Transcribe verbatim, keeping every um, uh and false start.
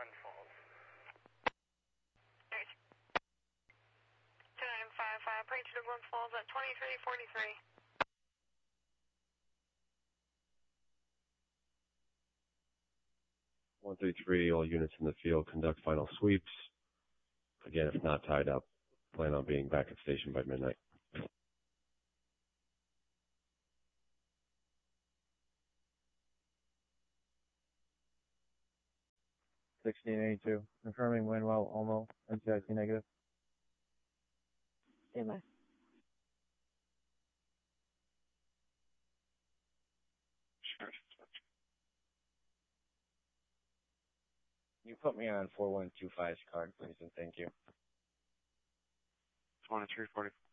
Glens Falls. two nine five five, approach to Glens Falls at twenty-three forty-three. one three three, all units in the field conduct final sweeps. Again, if not tied up, plan on being back at station by midnight. sixteen eighty-two, confirming Winwell, Olmo, N C I C negative. Stand by. Sure. You put me on four one two five's card, please, and thank you. twenty-three forty.